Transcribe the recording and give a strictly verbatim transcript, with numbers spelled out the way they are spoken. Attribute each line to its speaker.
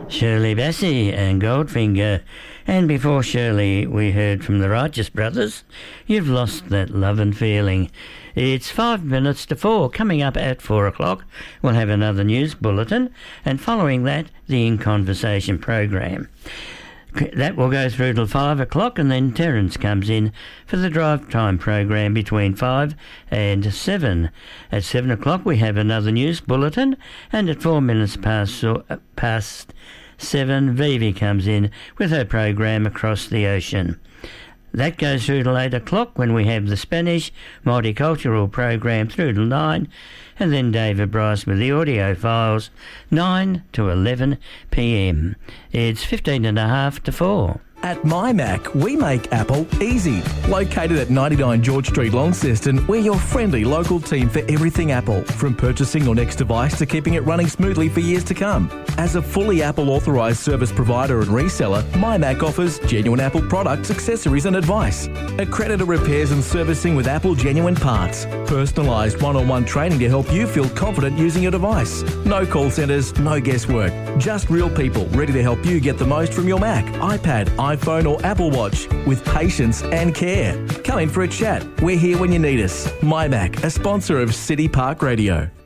Speaker 1: Shirley Bassey and Goldfinger. And before Shirley, we heard from the Righteous Brothers, You've Lost That Love and Feeling. It's five minutes to four. Coming up at four o'clock, we'll have another news bulletin, and following that, the In Conversation program. That will go through till five o'clock, and then Terence comes in for the drive time program between five and seven. At seven o'clock, we have another news bulletin, and at four minutes past uh, past seven, Vivi comes in with her program Across the Ocean. That goes through till eight o'clock when we have the Spanish multicultural program through till nine, and then David Bryce with the audio files, nine to eleven p.m. It's fifteen and a half to four.
Speaker 2: At MyMac, we make Apple easy. Located at ninety-nine George Street, Launceston, we're your friendly local team for everything Apple, from purchasing your next device to keeping it running smoothly for years to come. As a fully Apple authorised service provider and reseller, MyMac offers genuine Apple products, accessories and advice. Accredited repairs and servicing with Apple genuine parts. Personalised one-on-one training to help you feel confident using your device. No call centres, no guesswork. Just real people ready to help you get the most from your Mac, iPad, iPhone or Apple Watch with patience and care. Come in for a chat. We're here when you need us. MyMac, a sponsor of City Park Radio.